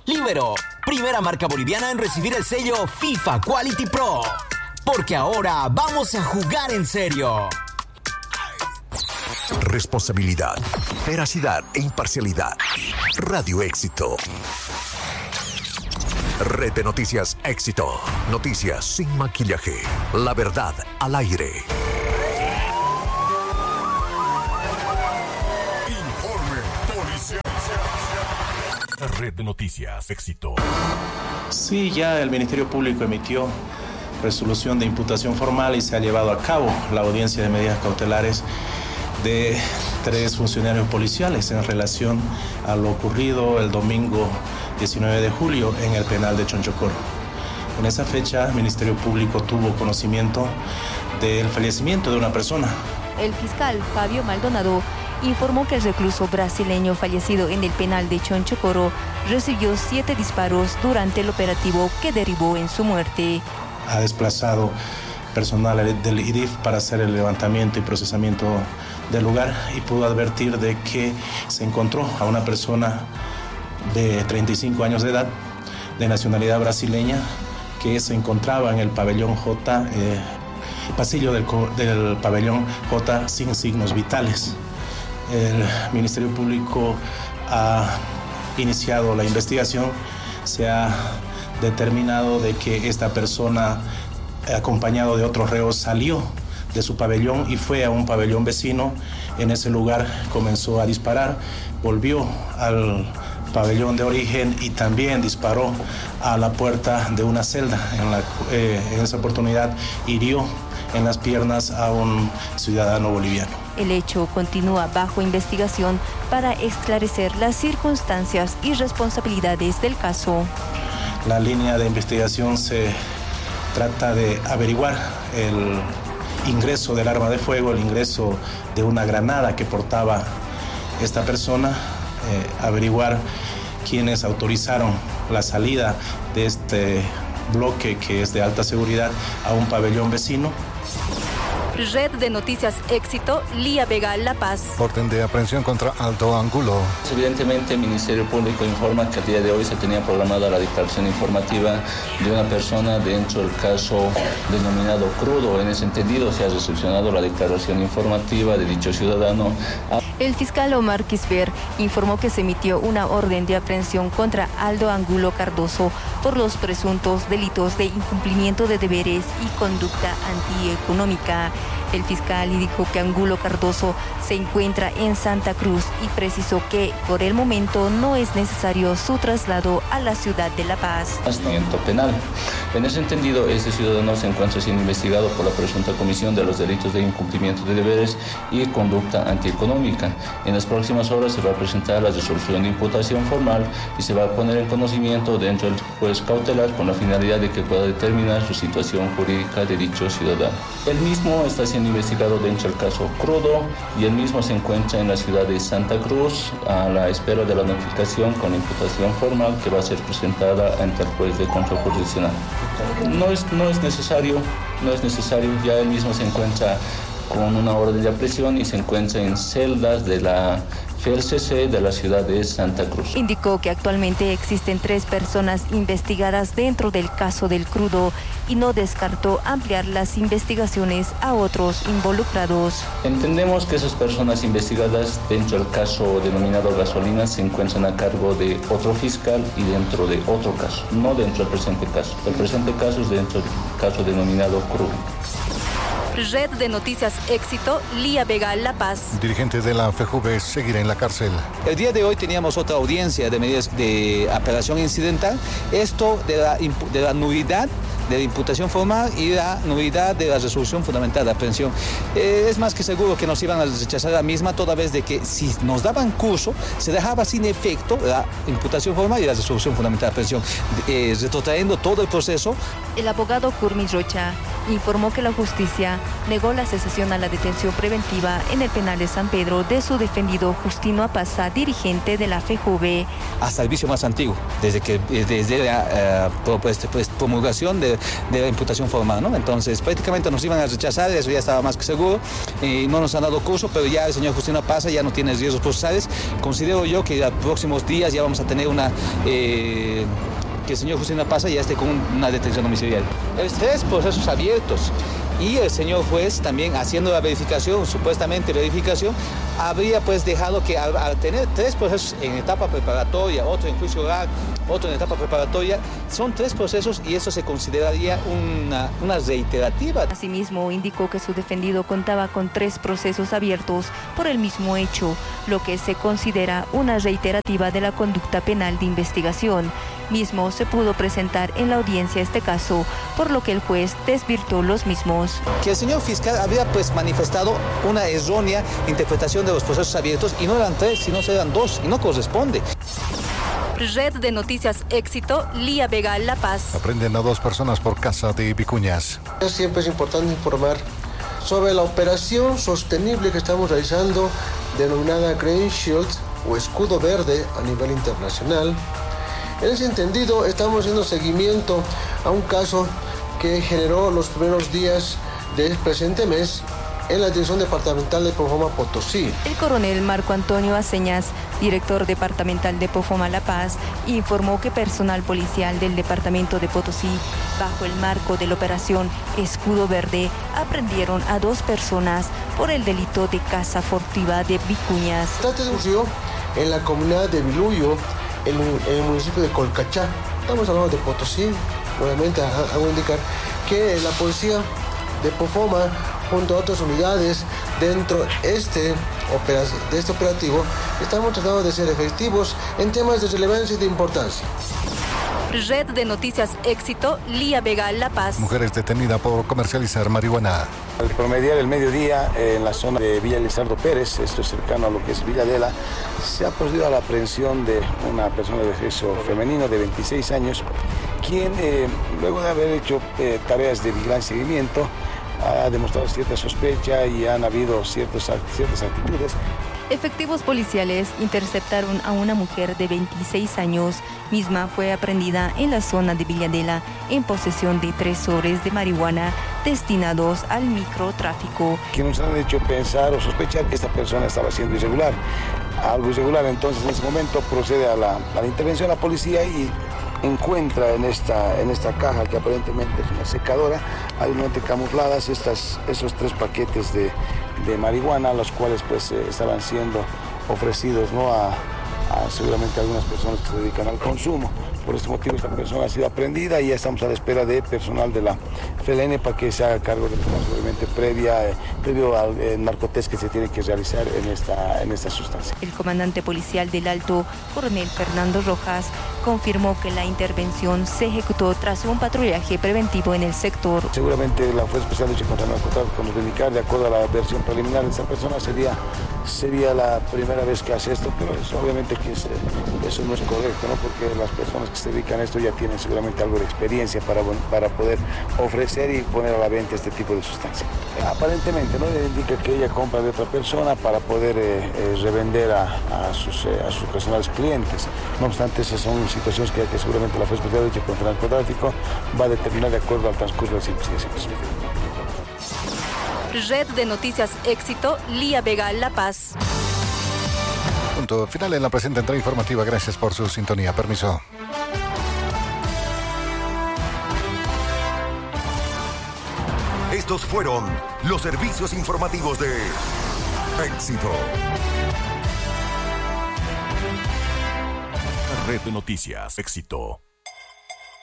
Libero, primera marca boliviana en recibir el sello FIFA Quality Pro. Porque ahora vamos a jugar en serio. Responsabilidad, veracidad e imparcialidad. Radio Éxito. Red de Noticias Éxito. Noticias sin maquillaje. La verdad al aire. Informe policial. Red de Noticias Éxito. Sí, ya el Ministerio Público emitió resolución de imputación formal y se ha llevado a cabo la audiencia de medidas cautelares de 3 funcionarios policiales en relación a lo ocurrido el domingo 19 de julio en el penal de Chonchocoro. En esa fecha, el Ministerio Público tuvo conocimiento del fallecimiento de una persona. El fiscal Fabio Maldonado informó que el recluso brasileño fallecido en el penal de Chonchocoro recibió 7 disparos durante el operativo que derivó en su muerte. Ha desplazado personal del IDIF para hacer el levantamiento y procesamiento del lugar y pudo advertir de que se encontró a una persona de 35 años de edad, de nacionalidad brasileña, que se encontraba en el pabellón J, pasillo del pabellón J sin signos vitales. El Ministerio Público ha iniciado la investigación. Se ha determinado de que esta persona, acompañado de otros reos, salió de su pabellón y fue a un pabellón vecino. En ese lugar comenzó a disparar, volvió al pabellón de origen y también disparó a la puerta de una celda. En esa oportunidad hirió en las piernas a un ciudadano boliviano. El hecho continúa bajo investigación para esclarecer las circunstancias y responsabilidades del caso. La línea de investigación se trata de averiguar el ingreso del arma de fuego, el ingreso de una granada que portaba esta persona, averiguar quiénes autorizaron la salida de este bloque que es de alta seguridad a un pabellón vecino. Red de Noticias Éxito, Lía Vega, La Paz. Orden de aprehensión contra Aldo Angulo. Evidentemente, el Ministerio Público informa que el día de hoy se tenía programada la declaración informativa de una persona dentro del caso denominado Crudo. En ese entendido, se ha recepcionado la declaración informativa de dicho ciudadano. El fiscal Omar Quisper informó que se emitió una orden de aprehensión contra Aldo Angulo Cardoso por los presuntos delitos de incumplimiento de deberes y conducta antieconómica. El fiscal dijo que Angulo Cardoso se encuentra en Santa Cruz y precisó que por el momento no es necesario su traslado a la ciudad de La Paz. Penal. En ese entendido, este ciudadano se encuentra siendo investigado por la presunta comisión de los delitos de incumplimiento de deberes y conducta antieconómica. En las próximas horas se va a presentar la resolución de imputación formal y se va a poner en conocimiento dentro del juez cautelar con la finalidad de que pueda determinar su situación jurídica de dicho ciudadano. El mismo está siendo investigado dentro del caso Crudo y el mismo se encuentra en la ciudad de Santa Cruz a la espera de la notificación con la imputación formal que va a ser presentada ante el juez de control jurisdiccional. No es necesario, ya él mismo se encuentra con una orden de aprehensión y se encuentra en celdas de la FELCC de la ciudad de Santa Cruz. Indicó que actualmente existen 3 personas investigadas dentro del caso del Crudo y no descartó ampliar las investigaciones a otros involucrados. Entendemos que esas personas investigadas dentro del caso denominado gasolina se encuentran a cargo de otro fiscal y dentro de otro caso, no dentro del presente caso. El presente caso es dentro del caso denominado Crudo. Red de Noticias Éxito, Lía Vega, La Paz. Dirigente de la FEJUVE seguirá en la cárcel. El día de hoy teníamos otra audiencia de medidas de apelación incidental. Esto de la nulidad de la imputación formal y la nulidad de la resolución fundamental de aprehensión. Es más que seguro que nos iban a rechazar la misma, toda vez de que si nos daban curso, se dejaba sin efecto la imputación formal y la resolución fundamental de aprehensión, retrotrayendo todo el proceso. El abogado Curmi Rocha informó que la justicia negó la cesación a la detención preventiva en el penal de San Pedro de su defendido Justino Apaza, dirigente de la FEJUVE. Hasta el vicio más antiguo, desde la promulgación de la imputación formal, ¿no? Entonces prácticamente nos iban a rechazar, eso ya estaba más que seguro, y no nos han dado curso, pero ya el señor Justino Apaza ya no tiene riesgos procesales. Considero yo que en los próximos días ya vamos a tener que el señor Justino Apaza ya esté con una detención domiciliaria. Hay 3 procesos abiertos y el señor juez también haciendo la verificación, supuestamente verificación, habría pues dejado que al tener 3 procesos en etapa preparatoria, otro en juicio oral, otro en etapa preparatoria, son 3 procesos y eso se consideraría una reiterativa. Asimismo, indicó que su defendido contaba con 3 procesos abiertos por el mismo hecho, lo que se considera una reiterativa de la conducta penal de investigación. Mismo se pudo presentar en la audiencia este caso, por lo que el juez desvirtuó los mismos. Que el señor fiscal había pues manifestado una errónea interpretación de los procesos abiertos y no eran 3, sino eran 2 y no corresponde. Red de Noticias Éxito, Lía Vega, La Paz. Aprenden a 2 personas por casa de Vicuñas. Siempre es importante informar sobre la operación sostenible que estamos realizando, denominada Green Shield o Escudo Verde a nivel internacional. En ese entendido, estamos haciendo seguimiento a un caso que generó los primeros días del presente mes en la Dirección Departamental de Pofoma Potosí. El coronel Marco Antonio Aceñas, director departamental de Pofoma La Paz, informó que personal policial del departamento de Potosí, bajo el marco de la operación Escudo Verde, aprendieron a 2 personas por el delito de caza furtiva de Vicuñas. Trata de ocurrió en la comunidad de Viluyo, en el municipio de Colcachá. Estamos hablando de Potosí. Nuevamente hago indicar que la policía de Pofoma, junto a otras unidades dentro de este operativo, estamos tratando de ser efectivos en temas de relevancia y de importancia. Red de Noticias Éxito, Lía Vega, La Paz. Mujeres detenidas por comercializar marihuana. Al promediar el mediodía en la zona de Villa Lizardo Pérez, esto es cercano a lo que es Villadela, se ha procedido a la aprehensión de una persona de sexo femenino de 26 años, quien luego de haber hecho tareas de vigilancia y seguimiento, ha demostrado cierta sospecha y han habido ciertas actitudes. Efectivos policiales interceptaron a una mujer de 26 años. Misma fue aprehendida en la zona de Villadela en posesión de 3 sobres de marihuana destinados al microtráfico. Que nos han hecho pensar o sospechar que esta persona estaba siendo irregular. Algo irregular, entonces en ese momento procede a la intervención de la policía y encuentra en esta caja, que aparentemente es una secadora, habitualmente camufladas esos 3 paquetes de marihuana, los cuales pues estaban siendo ofrecidos, ¿no?, a seguramente algunas personas que se dedican al consumo. Por este motivo esta persona ha sido aprehendida y ya estamos a la espera de personal de la FELN para que se haga cargo de obviamente previo al narcotest que se tiene que realizar en esta sustancia. El comandante policial del Alto, coronel Fernando Rojas, confirmó que la intervención se ejecutó tras un patrullaje preventivo en el sector. Seguramente la Fuerza Especial de Lucha contra el Narcotráfico nos va a indicar, de acuerdo a la versión preliminar de esta persona, sería la primera vez que hace esto, pero eso obviamente que eso no es correcto, ¿no?, porque las personas que se dedican a esto ya tienen seguramente algo de experiencia para poder ofrecer y poner a la venta este tipo de sustancia. Aparentemente, ¿no?, indica que ella compra de otra persona para poder revender a sus personales clientes. No obstante, esas son situaciones que seguramente la Fuerza Especial de Lucha contra el Narcotráfico va a determinar de acuerdo al transcurso de las investigaciones. Red de Noticias Éxito, Lía Vega, La Paz. Punto final en la presente entrega informativa. Gracias por su sintonía. Permiso. Estos fueron los servicios informativos de Éxito. Red de Noticias Éxito.